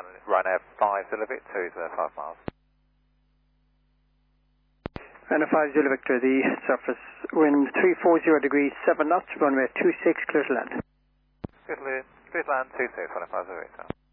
Ryanair 5 Zulu Victor, 5 miles. Ryanair 5 Zulu Victor, the surface wind 340 degrees, 7 knots, runway 26, clear to land. Clear to land, 26, Ryanair 5 Zulu Victor.